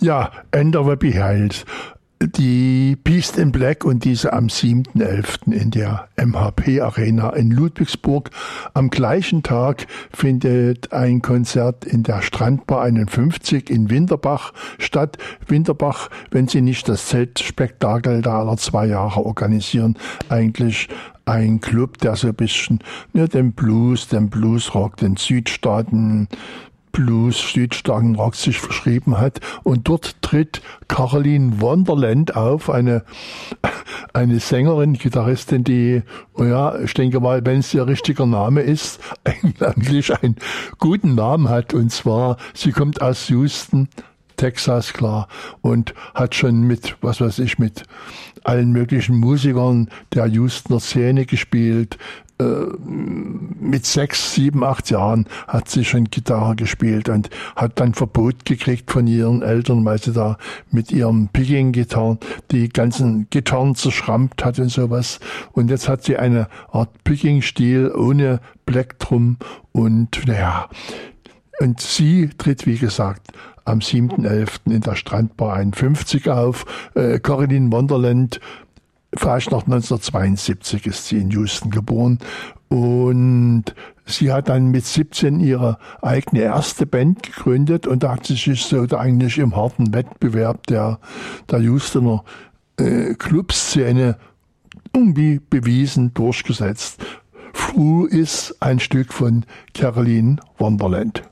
Ja, Ender Webby Hills. Die Beast in Black und diese am 7.11. in der MHP Arena in Ludwigsburg. Am gleichen Tag findet ein Konzert in der Strandbar 51 in Winterbach statt. Winterbach, wenn Sie nicht das Zeltspektakel da aller 2 Jahre organisieren, eigentlich ein Club, der so ein bisschen den Bluesrock, den Südstaaten-Rock sich verschrieben hat. Und dort tritt Caroline Wonderland auf, eine Sängerin, Gitarristin, die, ich denke mal, wenn es ihr richtiger Name ist, eigentlich einen guten Namen hat. Und zwar, sie kommt aus Houston, Texas, klar, und hat schon mit allen möglichen Musikern der Houstoner Szene gespielt. Mit 6, 7, 8 Jahren hat sie schon Gitarre gespielt und hat dann Verbot gekriegt von ihren Eltern, weil sie da mit ihrem Picking-Gitarren die ganzen Gitarren zerschrammt hat und sowas. Und jetzt hat sie eine Art Picking-Stil ohne Plektrum und und sie tritt, wie gesagt, am 7.11. in der Strandbar 51 auf. Caroline Wonderland, vielleicht noch 1972 ist sie in Houston geboren. Und sie hat dann mit 17 ihre eigene erste Band gegründet und da hat sie sich so eigentlich im harten Wettbewerb der Houstoner Clubszene irgendwie bewiesen, durchgesetzt. Through ist ein Stück von Caroline Wonderland.